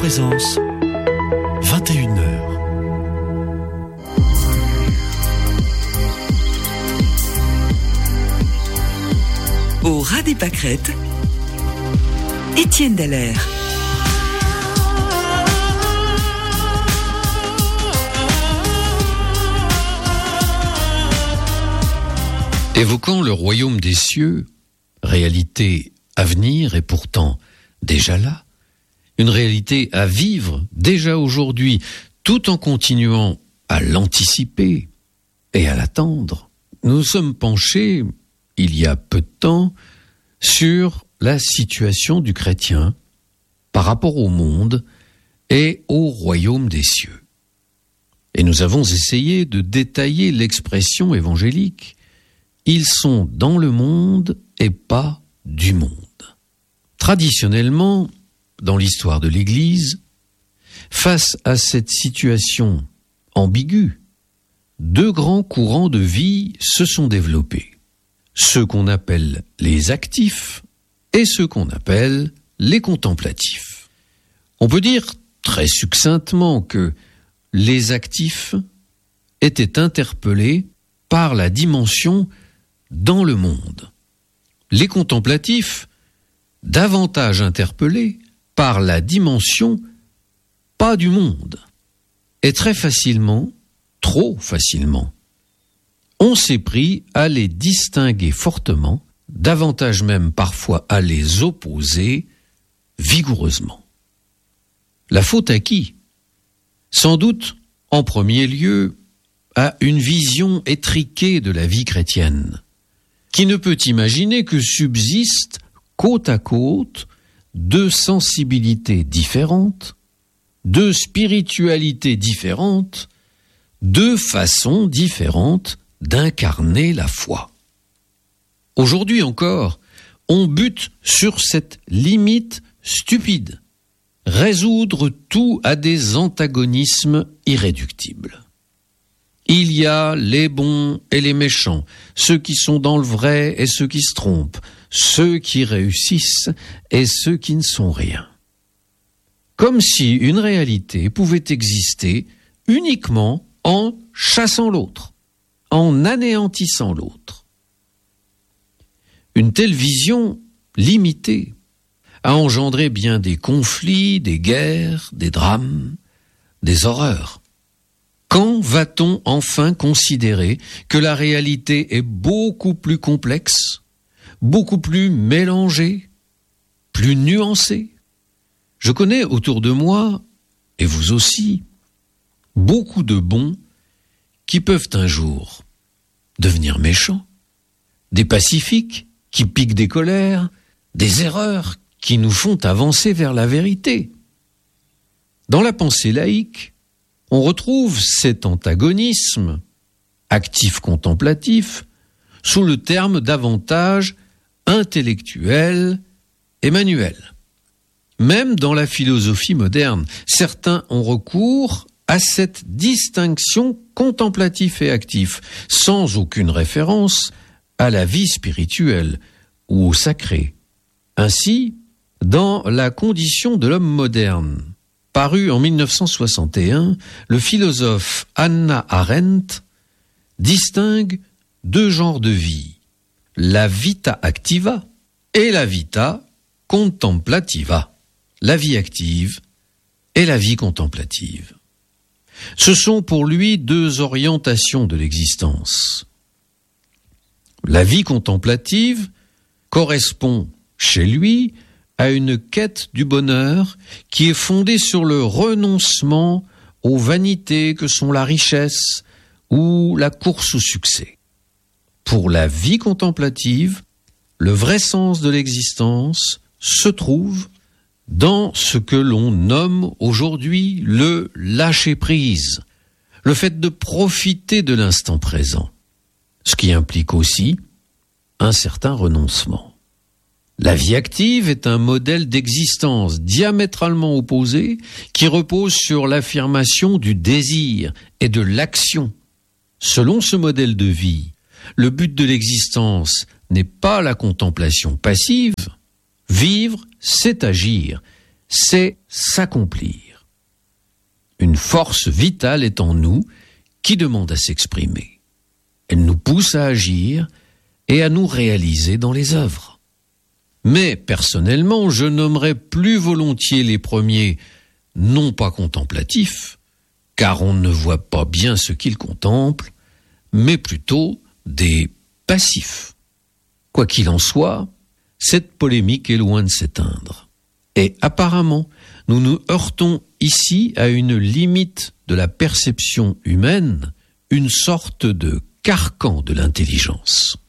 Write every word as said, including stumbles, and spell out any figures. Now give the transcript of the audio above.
Présence, vingt et une heures. Au ras des pâquerettes, Étienne Dallaire. Évoquant le royaume des cieux, réalité à venir et pourtant déjà là, une réalité à vivre déjà aujourd'hui, tout en continuant à l'anticiper et à l'attendre, nous sommes penchés, il y a peu de temps, sur la situation du chrétien par rapport au monde et au royaume des cieux. Et nous avons essayé de détailler l'expression évangélique. Ils sont dans le monde et pas du monde. Traditionnellement, dans l'histoire de l'Église, face à cette situation ambiguë, deux grands courants de vie se sont développés. Ceux qu'on appelle les actifs et ceux qu'on appelle les contemplatifs. On peut dire très succinctement que les actifs étaient interpellés par la dimension dans le monde. Les contemplatifs, davantage interpellés par la dimension pas du monde. Et très facilement, trop facilement, on s'est pris à les distinguer fortement, davantage même parfois à les opposer vigoureusement. La faute à qui ? Sans doute, en premier lieu, à une vision étriquée de la vie chrétienne, qui ne peut imaginer que subsistent côte à côte deux sensibilités différentes, deux spiritualités différentes, deux façons différentes d'incarner la foi. Aujourd'hui encore, on bute sur cette limite stupide, résoudre tout à des antagonismes irréductibles. Il y a les bons et les méchants, ceux qui sont dans le vrai et ceux qui se trompent, ceux qui réussissent et ceux qui ne sont rien. Comme si une réalité pouvait exister uniquement en chassant l'autre, en anéantissant l'autre. Une telle vision limitée a engendré bien des conflits, des guerres, des drames, des horreurs. Quand va-t-on enfin considérer que la réalité est beaucoup plus complexe, beaucoup plus mélangée, plus nuancée ? Je connais autour de moi, et vous aussi, beaucoup de bons qui peuvent un jour devenir méchants, des pacifiques qui piquent des colères, des erreurs qui nous font avancer vers la vérité. Dans la pensée laïque, on retrouve cet antagonisme actif-contemplatif sous le terme davantage intellectuel et manuel. Même dans la philosophie moderne, certains ont recours à cette distinction contemplatif et actif, sans aucune référence à la vie spirituelle ou au sacré. Ainsi, dans La condition de l'homme moderne, paru en mille neuf cent soixante et un, le philosophe Hannah Arendt distingue deux genres de vie, la vita activa et la vita contemplativa, la vie active et la vie contemplative. Ce sont pour lui deux orientations de l'existence. La vie contemplative correspond chez lui à une quête du bonheur qui est fondée sur le renoncement aux vanités que sont la richesse ou la course au succès. Pour la vie contemplative, le vrai sens de l'existence se trouve dans ce que l'on nomme aujourd'hui le lâcher-prise, le fait de profiter de l'instant présent, ce qui implique aussi un certain renoncement. La vie active est un modèle d'existence diamétralement opposé qui repose sur l'affirmation du désir et de l'action. Selon ce modèle de vie, le but de l'existence n'est pas la contemplation passive. Vivre, c'est agir. c'est s'accomplir. Une force vitale est en nous qui demande à s'exprimer. Elle nous pousse à agir et à nous réaliser dans les œuvres. Mais personnellement, je nommerais plus volontiers les premiers non pas contemplatifs, car on ne voit pas bien ce qu'ils contemplent, mais plutôt des passifs. Quoi qu'il en soit, cette polémique est loin de s'éteindre. Et apparemment, nous nous heurtons ici à une limite de la perception humaine, une sorte de carcan de l'intelligence.